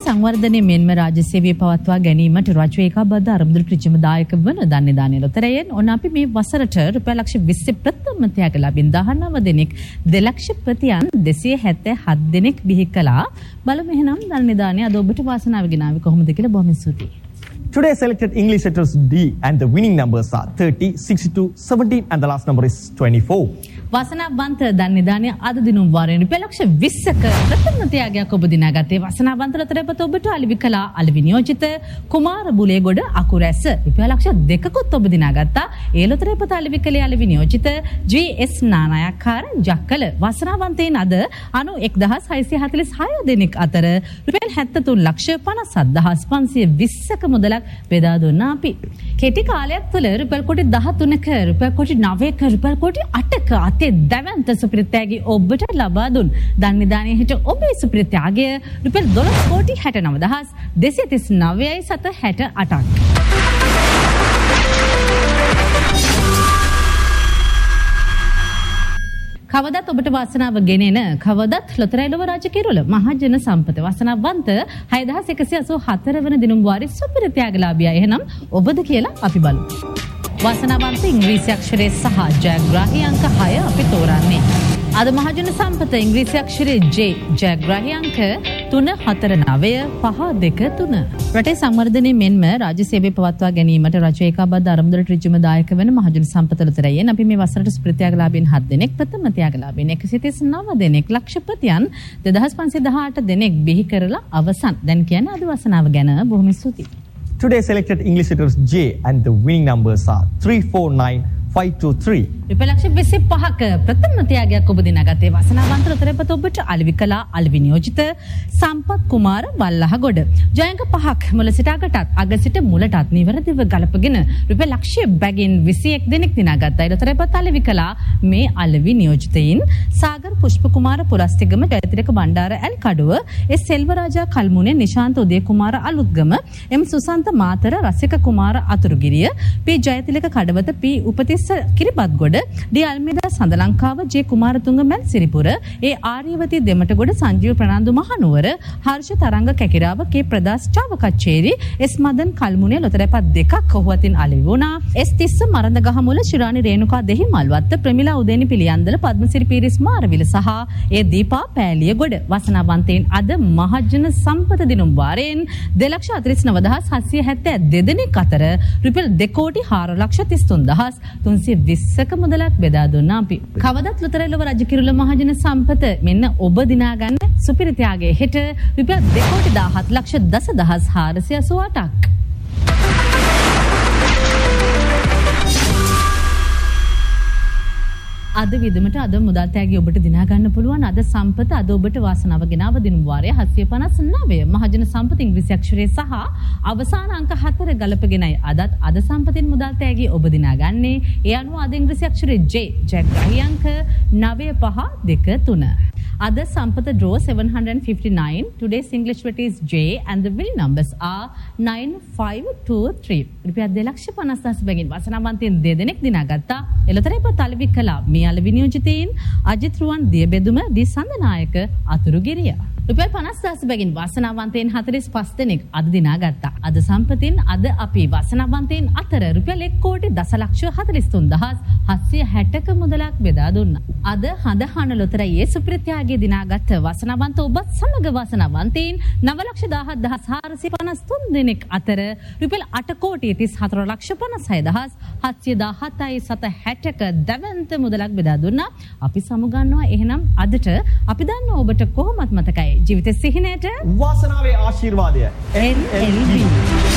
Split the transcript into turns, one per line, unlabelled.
සංවර්ධනයේ මෙන්ම රාජ්‍ය සේවය පවත්වා ගැනීමට රජු ඒකාබද්ධ අරමුදල් ඍජුම දායක වන දන්නේ දානේ ලොතරයෙන් ඔන්න අපි මේ වසරට රුපියල් ලක්ෂ 20 ප්‍රථම ත්‍යාග ලැබින් 19 දෙනෙක් 2 ලක්ෂ ප්‍රතියන් 277 දෙනෙක් බිහි කළා. බලමු එහෙනම් දන්නේ දානේ අද ඔබට වාසනාව ගෙනාවේ කොහොමද කියලා බොහොම ස්තුතියි.
Today selected English letters D and the winning numbers are 30, 62, 17 and the last number is 24.
වාසනාවන්ත දන්නේ දානේ අද දිනුම් වාරයෙන් රුපියල් ලක්ෂ 20ක ප්‍රථම ත්‍යාගයක් ඔබ දිනාගත්තේ. වාසනාවන්ත ලතරපත ඔබට අලෙවි කළා අලෙවි නියෝජිත කුමාර බුලේගොඩ අකුරැස රුපියල් ලක්ෂ 2කුත් ඔබ දිනාගත්තා. ඒ ලතරපත අලෙවි කළේ අලෙවි නියෝජිත GS නානායක්කාර ජක්කල. වාසනාවන්තයින් අද 91646 දෙනෙක් අතර රුපියල් 73 ලක්ෂ 57520ක මුදලක් බෙදා දුන්නා අපි. කෙටි කාලයක් තුළ රුපියල් කොටි 13ක රුපියල් කොටි 9ක රුපියල් කොටි 8ක අතේ දැවැන්ත සුපිරිත්‍යාගය ඔබට ලබා දුන්. දන්නේ දානේ හිට ඔබේ සුපිරිත්‍යාගය රුපියල් 12 කෝටි 69239.68ක්. කවදත් ඔබට වාසනාව ගෙනෙන කවදත් ලොතරැයිලව රාජකීරුල මහජන සම්පත වාසනාවන්ත 6184 වන දිනුම් වාරේ සුපිරිත්‍යාගලාභියා එහෙනම් ඔබද කියලා අපි බලමු. වාසනාවන්ත ඉංග්‍රීසි අක්ෂරයේ සහ ජයග්‍රාහී අංක 6 අපි තෝරන්නේ. අද මහජන සම්පත ඉංග්‍රීසි අක්ෂරයේ J ජයග්‍රාහී අංක 3495223. රටේ සංවර්ධනයේ මෙන්ම රාජ්‍ය සේවය පවත්වා ගැනීමට රජු ඒකාබද්ධ අරමුදලට ඍජුම දායක වන මහජන සම්පත ලතරයෙන් අපි මේ වසරට සුපිරිත්‍යාගලාභීන් 7 දෙනෙක් ප්‍රථම ත්‍යාගලාභීන් 139 දෙනෙක් ලක්ෂ ප්‍රතියන් 2518 දෙනෙක් බිහි කරලා අවසන්. දැන් කියන්නේ අද වසනාව ගැන බොහොම ස්තුතියි.
Today selected English letters J and the winning numbers are 349523.
රුපියල් ලක්ෂ 25ක ප්‍රථම ත්‍යාගයක් ඔබ දිනාගත්තේ. වාසනාවන්ත ලතරපත ඔබට අලෙවි කළා අලෙවි නියෝජිත සම්පත් කුමාර වල්ලහගොඩ. ජයංක 5ක් මුල සිට අගටත් අග සිට මුලටත් නිවැරදිව ගලපගෙන රුපියල් ලක්ෂ බැගින් 21 දෙනෙක් දිනාගත්තා. ලතරපත අලෙවි කළා මේ අලෙවි නියෝජිතයින් සාගර් පුෂ්ප කුමාර පුරස්තිගම ජයතිලක බණ්ඩාර ඇල් කඩුව එස් සෙල්වරාජා කල්මුනේ නිශාන්ත උදේ කුමාර අලුත්ගම එම් සුසන්ත මාතර රසික කුමාර අතුරුගිරිය පී ජයතිලක කඩවත පී උපතිස්ස කිරිබත්ගොඩ ඩී අල්මේදා සඳලංකාව ජේ කුමාරතුංග මැල් සිරිපුර ඒ ආර්යවතී දෙමටගොඩ සංජීව ප්‍රනාන්දු මහනුවර හර්ෂ තරංග කැකිරාව කේ ප්‍රදාස් චාවකච්චේරි එස් මදන් කල්මුනේ ලොතරැපත් දෙකක් කොහොතින් අලෙවි වුණා. එස් තිස්ස මරඳ ගහමුල ශිරාණි රේණුකා දෙහිමල්වත්ත ප්‍රමිලා උදේනි පිළියන්දල පද්මසිරි පීරිස් මාරවිල සහ ඒ දීපා පෑලියගොඩ. වාසනාවන්තයින් අද මහජන සම්පත දිනුම් වාරයෙන් 2,49,772 දෙනෙක් අතර රුපියල් 2 කෝටි 4,33,320ක මුදලක් බෙදා දුන්නා අපි. කවදත් ලොතරැයිලව රජකිරුල මහජන සම්පත මෙන්න ඔබ දිනාගන්න සුපිරිත්‍යාගයේ හෙට රුපියල් 2 කෝටි 17,10,488ක්. අද විදමට අද මුදල් තෑගි ඔබට දිනා ගන්න පුළුවන්. අද සම්පත අද ඔබට වාසනාව ගෙනාව දිනුම් වාරය 759 මහජන සම්පත ඉංග්‍රීසි අක්ෂරයේ සහ අවසාන අංක 4 ගලපගෙනයි අදත් අද සම්පතින් මුදල් තෑගි ඔබ දිනා ගන්නේ. ඒ අනුව අද ඉංග්‍රීසි අක්ෂරයේ J ජයග්‍රාහී අංක 9523. අද සම්පත draw 759. Today's English word is J and the winning numbers are 9523. රුපියල් 2,50,000 බැගින් වාසනාවන්තයින් 2 දෙනෙක් දිනාගත්තා. එළතරේපත් අලෙවි කළා මේ අලෙවි නියෝජිතයින් අජිත් රුවන් දියබෙදුම දී සඳනායක අතුරුගිරිය. රුපියල් 50,000 බැගින් වාසනාවන්තයින් 45 දෙනෙක් අද දිනාගත්තා. අද සම්පතින් අද අපි වාසනාවන්තයින් අතර රුපියල් 1 කෝටි 10,43,760ක මුදලක් බෙදා දුන්නා. අද හඳහන ලොතරැයියේ සුපිරිත්‍යාගයේ දිනාගත් වාසනාවන්ත ඔබ සමග වාසනාවන්තයින් 9,17,453 දෙනෙක් අතර රුපියල් 8 කෝටි 34,56,717.760ක දැවැන්ත මුදලක් බෙදා දුන්නා. අපි සමුගන්නවා. එහෙනම් අදට අපි දන්නවා ඔබට කොහොමත් මතකයි ජීවිත සිහිනයට
වාසනාවේ ආශිර්වාදය NLB